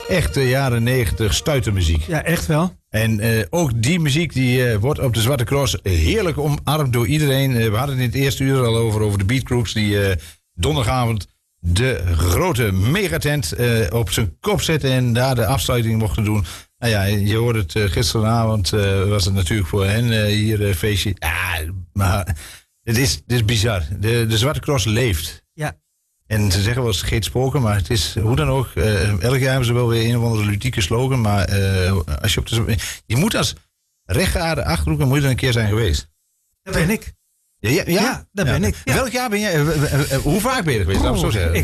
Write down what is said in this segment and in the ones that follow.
echt de jaren 90 stuitermuziek. Ja, echt wel. En ook die muziek die wordt op de Zwarte Cross heerlijk omarmd door iedereen. We hadden het in het eerste uur al over de Beatcrooks die donderdagavond de grote megatent op zijn kop zetten en daar de afsluiting mochten doen. Nou ja, je hoorde het gisteravond was het natuurlijk voor hen hier een feestje. Ja, maar het is bizar. De Zwarte Cross leeft. Ja. En ze zeggen wel scheet spoken, maar het is hoe dan ook. Elk jaar hebben ze wel weer een of andere ludieke slogan. Maar als je je moet als rechtgeaarde Achterhoeker moet je er een keer zijn geweest. Dat ben ik. Ja, dat ben ik. Ja. Welk jaar ben jij? Hoe vaak ben je er geweest? Laat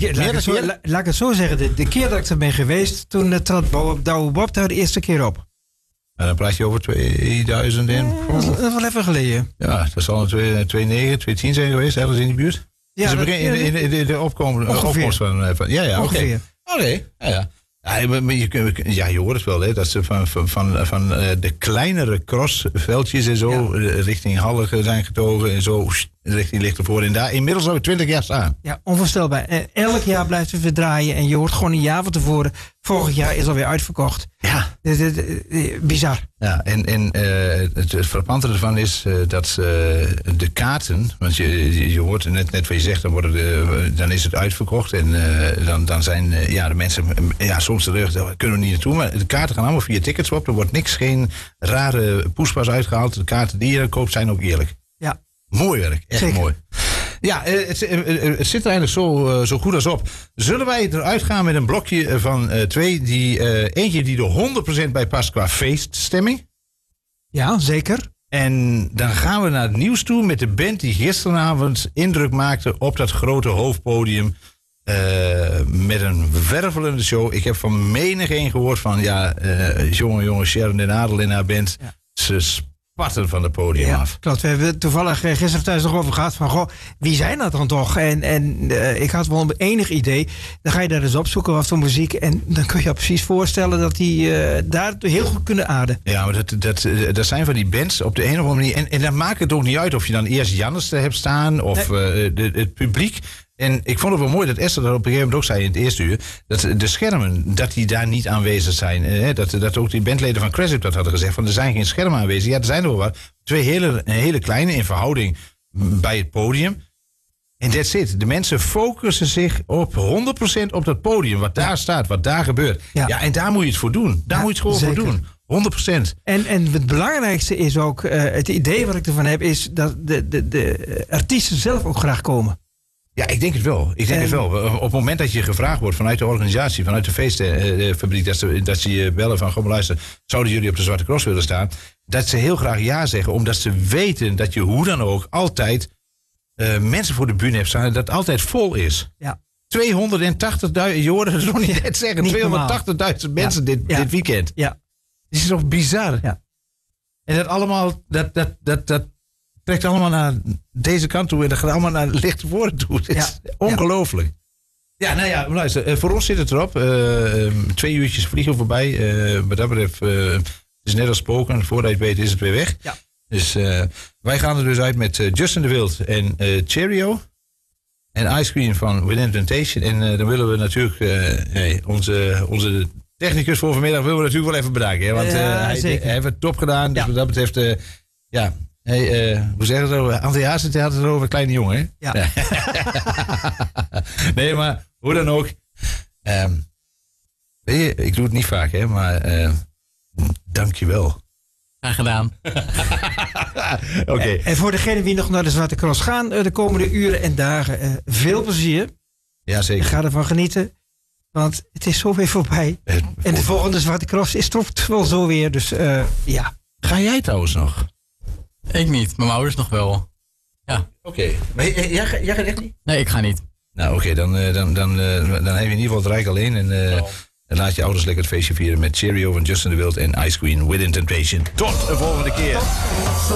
ik het zo zeggen. De keer dat ik er ben geweest, toen trad Douwe Bob daar de eerste keer op. En dan praat je over 2000 en... Dat is wel even geleden. Ja, dat zal 2009, 2010 zijn geweest, ergens in die buurt. Ja, dus in de opkomst van... Ja, ongeveer. Oké. Ja. Ja, je hoort het wel, hè, dat ze van de kleinere crossveldjes en zo richting Halle zijn getogen en zo richting Lichtenvoorde. En daar inmiddels al 20 jaar staan. Ja, onvoorstelbaar. Elk jaar blijft het weer draaien en je hoort gewoon een jaar van tevoren. Vorig jaar is alweer uitverkocht. Ja. Bizar. Ja, en het frappante ervan is dat de kaarten, want je hoort net wat je zegt, dan is het uitverkocht en dan zijn de mensen soms terug, daar kunnen we niet naartoe, maar de kaarten gaan allemaal via Ticketswap. Er wordt geen rare poespas uitgehaald. De kaarten die je koopt zijn ook eerlijk. Ja. Mooi werk, echt zeker. Mooi. Ja, het zit er eigenlijk zo goed als op. Zullen wij eruit gaan met een blokje van 2? Eentje die er 100% bij past qua feeststemming. Ja, zeker. En dan gaan we naar het nieuws toe met de band die gisteravond indruk maakte op dat grote hoofdpodium. Met een wervelende show. Ik heb van menigeen gehoord van jonge Sharon den Adel in haar band. Ja. Ze spatten van het podium af. Klopt, we hebben toevallig gisteren thuis nog over gehad van wie zijn dat dan toch? En ik had wel een enig idee. Dan ga je daar eens opzoeken wat voor muziek en dan kun je je precies voorstellen dat die daar heel goed kunnen aarden. Ja, maar dat zijn van die bands op de een of andere manier. En dan maakt het ook niet uit of je dan eerst Jannes hebt staan of het publiek. En ik vond het wel mooi dat Esther dat op een gegeven moment ook zei in het eerste uur. Dat de schermen, dat die daar niet aanwezig zijn. Dat ook die bandleden van Crash dat hadden gezegd. Van er zijn geen schermen aanwezig. Ja, er zijn er wel wat. 2 hele kleine in verhouding bij het podium. En that's it. De mensen focussen zich op 100% op dat podium. Wat daar staat, wat daar gebeurt. Ja, en daar moet je het voor doen. Daar moet je het gewoon voor doen. 100%. En het belangrijkste is ook, het idee wat ik ervan heb, is dat de artiesten zelf ook graag komen. Ja, ik denk het wel. Op het moment dat je gevraagd wordt vanuit de organisatie, vanuit de feestfabriek, dat ze je bellen van, kom luister, zouden jullie op de Zwarte Cross willen staan? Dat ze heel graag ja zeggen, omdat ze weten dat je hoe dan ook altijd mensen voor de bühne hebt staan, dat het altijd vol is. Ja. 280.000, je hoorde het nog niet net zeggen, 280.000 mensen dit weekend. Ja. Het is toch bizar? Ja. En dat allemaal, dat trekt allemaal naar deze kant toe en dat gaat allemaal naar Lichtenvoorde toe. Het is ongelooflijk. Ja, nou ja, luister, voor ons zit het erop. 2 uurtjes vliegen voorbij. Wat dat betreft, het is net als spoken. Voordat je het weet is het weer weg. Ja. Dus wij gaan er dus uit met Justin de Wild en Cheerio. En Ice Cream van Within Temptation. En dan willen we natuurlijk onze technicus voor vanmiddag willen we natuurlijk wel even bedanken. Hè? Want hij heeft het top gedaan. Dus wat dat betreft, hoe zeggen ze het? André Hazes had het over een kleine jongen, hè? Ja. Nee, maar hoe dan ook. Ik doe het niet vaak, hè? Maar dank je wel. Graag gedaan. Okay. En voor degenen die nog naar de Zwarte Cross gaan de komende uren en dagen, veel plezier. Ja, zeker. Ik ga ervan genieten. Want het is zo weer voorbij. En de volgende Zwarte Cross is toch wel zo weer. Dus ja. Ga jij trouwens nog? Ik niet, maar mijn ouders nog wel. Ja. Oké. Maar jij gaat echt niet? Nee, ik ga niet. Nou oké, dan heb je in ieder geval het rijk alleen. En laat je ouders lekker het feestje vieren met Cheerio van Justin de Wild en Ice Queen Within Temptation. Tot de volgende keer.